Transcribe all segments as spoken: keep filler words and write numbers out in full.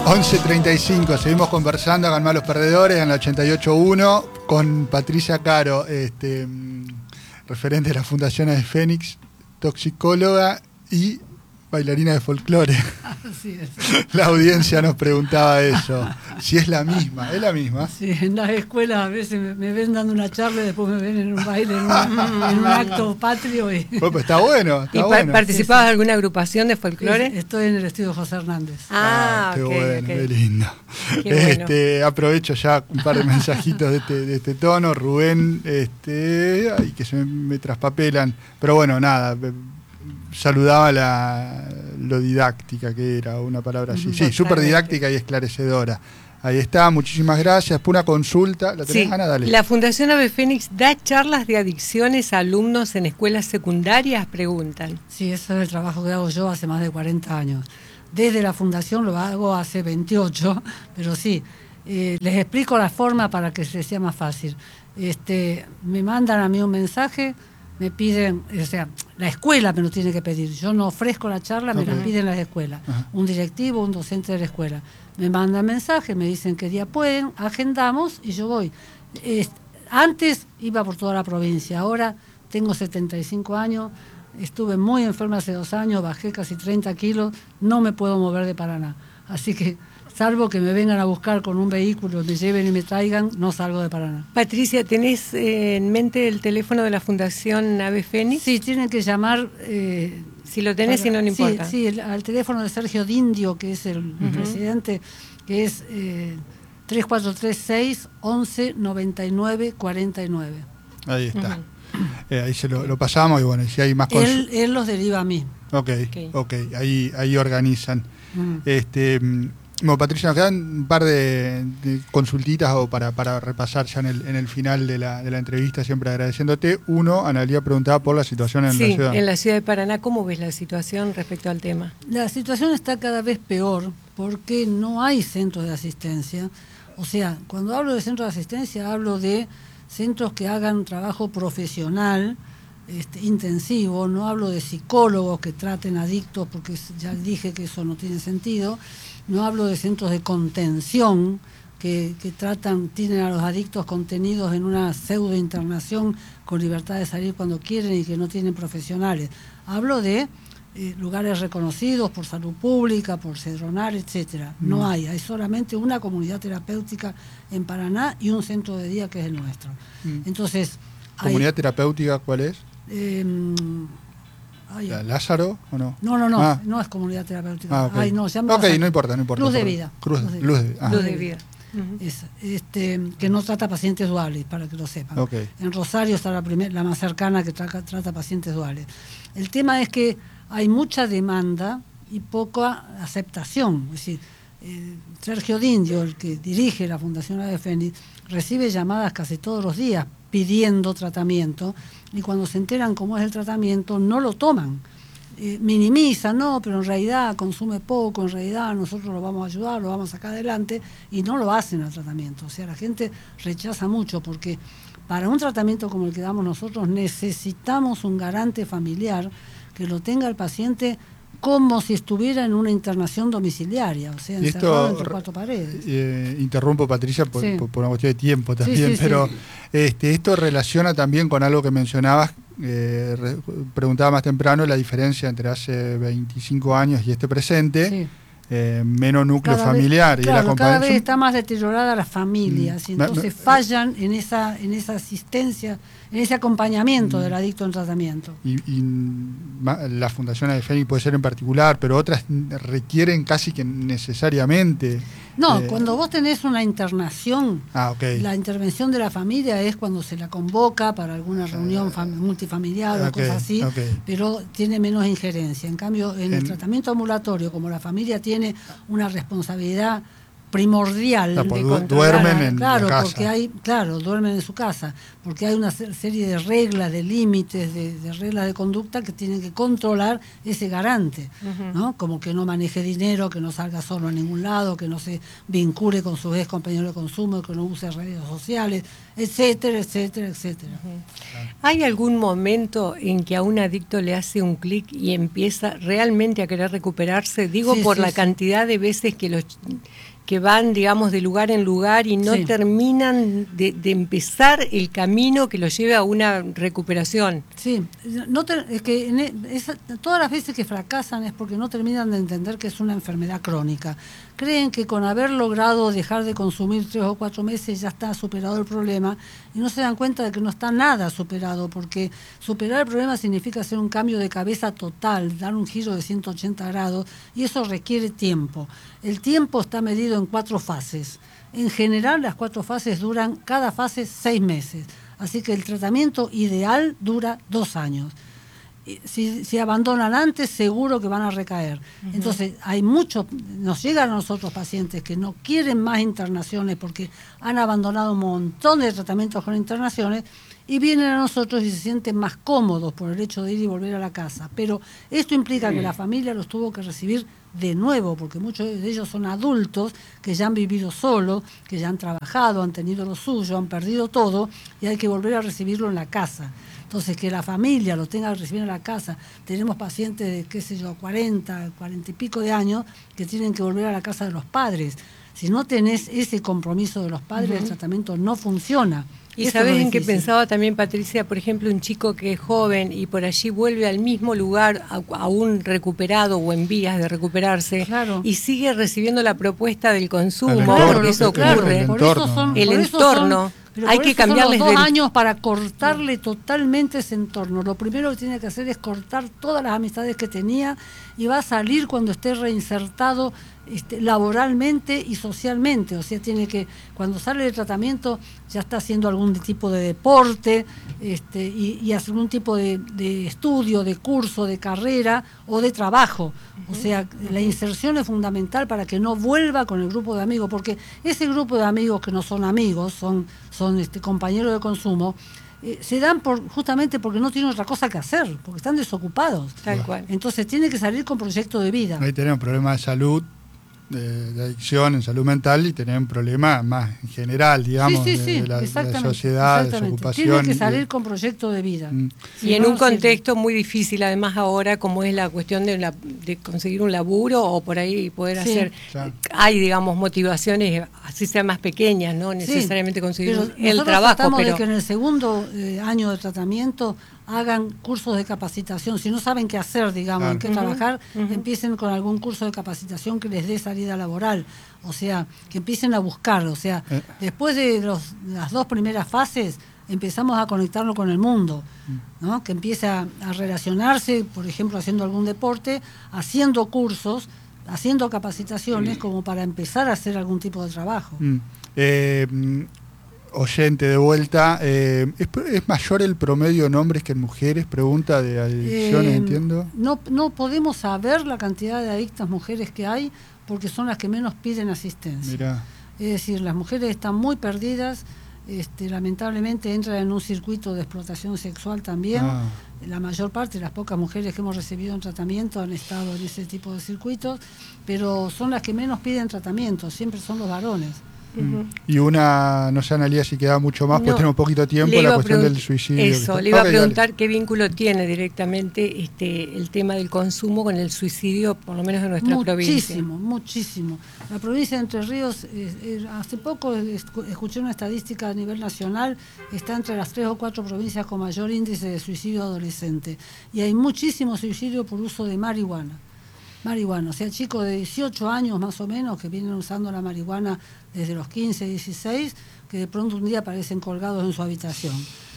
once treinta y cinco, seguimos conversando acá en Malos Perdedores en la ochenta y ocho punto uno con Patricia Caro, este, referente de la Fundación Ave Fénix, toxicóloga y bailarina de folclore. Así es. La audiencia nos preguntaba eso, si es la misma, ¿es la misma? Sí, en las escuelas a veces me, me ven dando una charla y después me ven en un baile, en, una, en un acto patrio. Y... Bueno, pues está bueno, está ¿Y bueno. participabas Sí, sí. de alguna agrupación de folclore? Estoy en el estudio José Hernández. Ah, Ah, qué ok, bueno, ok. qué lindo. Qué bueno. Este, aprovecho ya un par de mensajitos de este, de este tono. Rubén, este, ay, que se me, me traspapelan. Pero bueno, nada, saludaba la, lo didáctica que era, una palabra así. Sí, súper didáctica y esclarecedora. Ahí está, muchísimas gracias. Después una consulta. ¿La tenés, Sí, Ana? Dale. la Fundación Ave Fénix da charlas de adicciones a alumnos en escuelas secundarias, preguntan. Sí, eso es el trabajo que hago yo hace más de cuarenta años. Desde la fundación lo hago hace veintiocho, pero sí, eh, les explico la forma para que les sea más fácil. Este, me mandan a mí un mensaje, me piden, o sea, la escuela me lo tiene que pedir. Yo no ofrezco la charla, me Okay. la piden las escuelas. Ajá. Un directivo, un docente de la escuela. Me mandan mensaje, me dicen qué día pueden, agendamos y yo voy. Es, antes iba por toda la provincia, ahora tengo setenta y cinco años, estuve muy enferma hace dos años, bajé casi treinta kilos, no me puedo mover de Paraná. Así que, salvo que me vengan a buscar con un vehículo, me lleven y me traigan, no salgo de Paraná. Patricia, ¿tenés eh, en mente el teléfono de la Fundación Ave Fénix? Sí, tienen que llamar... Eh, Si lo tenés, si no, no importa. Sí, sí el, al teléfono de Sergio Dindio, que es el Uh-huh. presidente, que es eh, tres cuatro tres seis, once, noventa y nueve, cuarenta y nueve. Ahí está. Uh-huh. Eh, ahí se lo, lo pasamos y bueno, y si hay más Él, consultas. él los deriva a mí. Ok, Ok. ok, ahí, ahí organizan. Mm. Este, bueno, Patricia, nos quedan un par de, de consultitas o para, para repasar ya en el, en el final de la, de la entrevista, siempre agradeciéndote. Uno, Analía preguntaba por la situación en Sí, la ciudad. en la ciudad de Paraná, ¿cómo ves la situación respecto al tema? La situación está cada vez peor porque no hay centros de asistencia. O sea, cuando hablo de centros de asistencia, hablo de centros que hagan un trabajo profesional, este, intensivo. No hablo de psicólogos que traten adictos, porque ya dije que eso no tiene sentido. No hablo de centros de contención que, que tratan, tienen a los adictos contenidos en una pseudo internación con libertad de salir cuando quieren y que no tienen profesionales. Hablo de eh, lugares reconocidos por salud pública, por Cedronar, etcétera. No Mm. hay, hay solamente una comunidad terapéutica en Paraná y un centro de día que es el nuestro. Mm. Entonces, ¿Comunidad hay, terapéutica cuál es? eh, ay, ¿La Lázaro o no? no, no, no, Ah. no es comunidad terapéutica. Ah, ok. Ay, no, se llama Ok, no importa, no importa. Luz de perdón. Vida. Cruz, Luz de Luz de Vida. Vida. Ah. Luz de vida. Uh-huh. Esa, este, que no trata pacientes duales, para que lo sepan. Ok. En Rosario está la, primer, la más cercana que trata, trata pacientes duales. El tema es que hay mucha demanda y poca aceptación. Es decir, eh, Sergio Dindio, el que dirige la Fundación Ave Fénix, recibe llamadas casi todos los días pidiendo tratamiento y cuando se enteran cómo es el tratamiento no lo toman. Eh, minimiza, no, pero en realidad consume poco, en realidad nosotros lo vamos a ayudar, lo vamos a sacar adelante y no lo hacen al tratamiento. O sea, la gente rechaza mucho porque para un tratamiento como el que damos nosotros necesitamos un garante familiar que lo tenga el paciente como si estuviera en una internación domiciliaria, o sea, Y encerrado esto, entre cuatro paredes. Eh, interrumpo, Patricia, por, Sí. por, por una cuestión de tiempo también, Sí, sí, pero sí. Este, esto relaciona también con algo que mencionabas, eh, re, preguntaba más temprano, la diferencia entre hace veinticinco años y este presente, Sí. eh, menos núcleo Cada familiar. vez, y claro, la cada vez comparación- está más deteriorada las familias Mm. y entonces Me- me- fallan en esa, en esa asistencia, en ese acompañamiento Mm. del adicto en tratamiento. Y, y ma- la Fundación Ave Fénix puede ser en particular, pero otras requieren casi que necesariamente. No, eh, cuando vos tenés una internación, Ah, ok. la intervención de la familia es cuando se la convoca para alguna reunión fam- multifamiliar o ok, cosas así, ok. pero tiene menos injerencia. En cambio, en, En- el tratamiento ambulatorio, como la familia tiene una responsabilidad primordial. Claro, de du- duermen en claro, la casa. porque hay, claro, duermen en su casa, porque hay una serie de reglas, de límites, de, de reglas de conducta que tienen que controlar ese garante, uh-huh. ¿no? Como que no maneje dinero, que no salga solo a ningún lado, que no se vincule con sus ex compañeros de consumo, que no use redes sociales, etcétera, etcétera, etcétera. Uh-huh. ¿Hay algún momento en que a un adicto le hace un clic y empieza realmente a querer recuperarse? Digo, sí, por sí, la sí. cantidad de veces que los que van, digamos, de lugar en lugar y no sí. terminan de, de empezar el camino que los lleve a una recuperación. Sí, no te, es que en esa, todas las veces que fracasan es porque no terminan de entender que es una enfermedad crónica. Creen que con haber logrado dejar de consumir tres o cuatro meses ya está superado el problema y no se dan cuenta de que no está nada superado, porque superar el problema significa hacer un cambio de cabeza total, dar un giro de ciento ochenta grados, y eso requiere tiempo. El tiempo está medido en cuatro fases. En general, las cuatro fases duran, cada fase, seis meses. Así que el tratamiento ideal dura dos años. Si, si abandonan antes, seguro que van a recaer. Uh-huh. Entonces, hay muchos, nos llegan a nosotros pacientes que no quieren más internaciones porque han abandonado un montón de tratamientos con internaciones y vienen a nosotros y se sienten más cómodos por el hecho de ir y volver a la casa. Pero esto implica que la familia los tuvo que recibir de nuevo, porque muchos de ellos son adultos que ya han vivido solos, que ya han trabajado, han tenido lo suyo, han perdido todo y hay que volver a recibirlo en la casa. Entonces, que la familia lo tenga que recibir en la casa. Tenemos pacientes de, qué sé yo, cuarenta, cuarenta y pico de años que tienen que volver a la casa de los padres. Si no tenés ese compromiso de los padres, uh-huh. el tratamiento no funciona. Y Esto sabes en qué pensaba también, Patricia, por ejemplo, un chico que es joven y por allí vuelve al mismo lugar, aún recuperado o en vías de recuperarse, claro. y sigue recibiendo la propuesta del consumo, entorno, porque eso claro, ocurre. El por entorno, eso son, el por entorno. Eso son, hay que cambiarles son los dos del... años para cortarle totalmente ese entorno. Lo primero que tiene que hacer es cortar todas las amistades que tenía y va a salir cuando esté reinsertado este, laboralmente y socialmente. O sea, tiene que, cuando sale del tratamiento, ya está haciendo algún tipo de deporte este, y, y algún tipo de, de estudio, de curso, de carrera o de trabajo. Uh-huh. O sea, la inserción es fundamental para que no vuelva con el grupo de amigos, porque ese grupo de amigos que no son amigos, son, son este, compañeros de consumo, eh, se dan por justamente porque no tienen otra cosa que hacer, porque están desocupados. Tal cual. Entonces tiene que salir con proyecto de vida. Ahí tenemos problemas de salud, de, de adicción, en salud mental, y tener un problema más en general, digamos, sí, sí, sí, de, de, la, de la sociedad, desocupación. Tiene que salir y, con proyecto de vida. Mm. Y en un contexto muy difícil, además ahora, como es la cuestión de, la, de conseguir un laburo o por ahí poder sí, hacer... Claro. Hay, digamos, motivaciones, así sean más pequeñas, no necesariamente sí, conseguir el trabajo. Nosotros tratamos pero... de que en el segundo eh, año de tratamiento hagan cursos de capacitación. Si no saben qué hacer, digamos, claro. en qué uh-huh, trabajar, uh-huh. empiecen con algún curso de capacitación que les dé salida laboral. O sea, que empiecen a buscar. O sea, eh. después de los, las dos primeras fases, empezamos a conectarlo con el mundo, ¿no? Que empiece a, a relacionarse, por ejemplo, haciendo algún deporte, haciendo cursos, haciendo capacitaciones, mm. como para empezar a hacer algún tipo de trabajo. Mm. Eh, oyente de vuelta, eh, ¿es, ¿es mayor el promedio en hombres que en mujeres? Pregunta de adicciones, eh, entiendo. No, no podemos saber la cantidad de adictas mujeres que hay, porque son las que menos piden asistencia. Mirá. Es decir, las mujeres están muy perdidas, este, lamentablemente entran en un circuito de explotación sexual también. Ah. La mayor parte de las pocas mujeres que hemos recibido en tratamiento han estado en ese tipo de circuitos, pero son las que menos piden tratamiento, siempre son los varones. Uh-huh. Y una, no sé, Analía, si queda mucho más, no, pues tenemos poquito tiempo, la cuestión del suicidio. Eso, le iba okay, a preguntar dale. qué vínculo tiene directamente este el tema del consumo con el suicidio, por lo menos en nuestra muchísimo, provincia. Muchísimo, muchísimo. La provincia de Entre Ríos, eh, eh, hace poco escuché una estadística a nivel nacional, está entre las tres o cuatro provincias con mayor índice de suicidio adolescente. Y hay muchísimo suicidio por uso de marihuana. Marihuana, o sea, chicos de dieciocho años más o menos que vienen usando la marihuana desde los quince, dieciséis, que de pronto un día aparecen colgados en su habitación.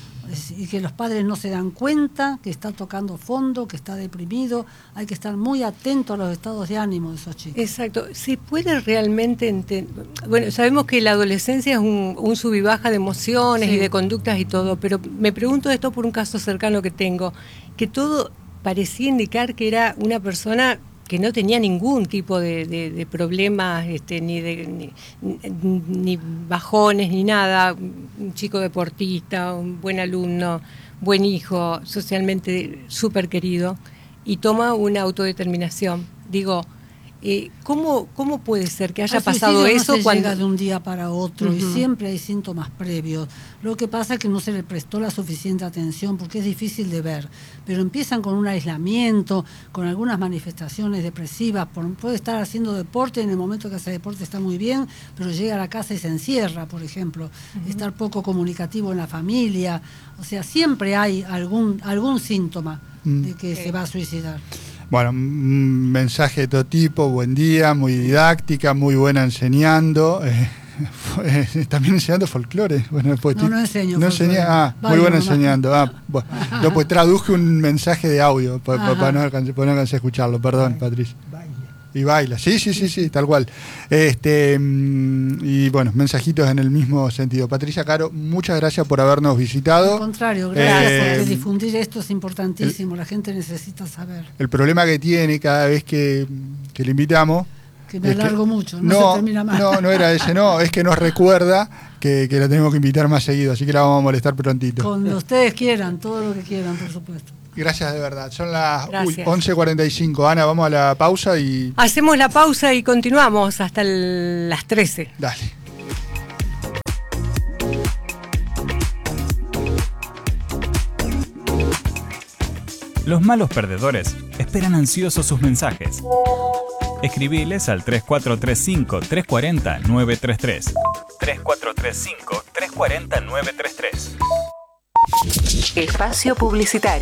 Y que los padres no se dan cuenta que está tocando fondo, que está deprimido. Hay que estar muy atento a los estados de ánimo de esos chicos. Exacto. ¿Se puede realmente entender? Bueno, sabemos que la adolescencia es un, un sub y baja de emociones sí. y de conductas y todo, pero me pregunto esto por un caso cercano que tengo, que todo parecía indicar que era una persona que no tenía ningún tipo de, de, de problemas, este, ni, de, ni, ni bajones, ni nada, un chico deportista, un buen alumno, buen hijo, socialmente súper querido, y toma una autodeterminación. Digo, eh, ¿cómo, ¿cómo puede ser que haya el pasado eso no se cuando llega de un día para otro? Uh-huh. Y siempre hay síntomas previos. Lo que pasa es que no se le prestó la suficiente atención porque es difícil de ver. Pero empiezan con un aislamiento, con algunas manifestaciones depresivas. Por, puede estar haciendo deporte, en el momento que hace deporte está muy bien, pero llega a la casa y se encierra, por ejemplo. Uh-huh. Estar poco comunicativo en la familia. O sea, siempre hay algún, algún síntoma uh-huh. de que okay. se va a suicidar. Bueno, un mensaje de todo tipo, buen día, muy didáctica, muy buena enseñando, eh, también enseñando folclore. Bueno, pues, no, no enseño no enseña, ah, muy buena enseñando. Ah, bueno, yo pues traduje un mensaje de audio para pa, pa no alcancé pa no a escucharlo, perdón, Patricia. Y baila, sí, sí, sí, sí, tal cual. Este y bueno, mensajitos en el mismo sentido. Patricia Caro, muchas gracias por habernos visitado. Al contrario, gracias, eh, porque difundir esto es importantísimo, el, la gente necesita saber. El problema que tiene cada vez que, que le invitamos... Que me alargo que, mucho, no, no se termina más. No, no era ese, no, es que nos recuerda que, que la tenemos que invitar más seguido, así que la vamos a molestar prontito. Cuando ustedes quieran, todo lo que quieran, por supuesto. Gracias de verdad. Son las uy, once cuarenta y cinco. Ana, vamos a la pausa y... Hacemos la pausa y continuamos hasta el, las trece. Dale. Los malos perdedores esperan ansiosos sus mensajes. Escribiles al tres cuatro tres cinco, tres cuatro cero, nueve tres tres. tres cuatro tres cinco, tres cuatro cero, nueve tres tres. Espacio publicitario.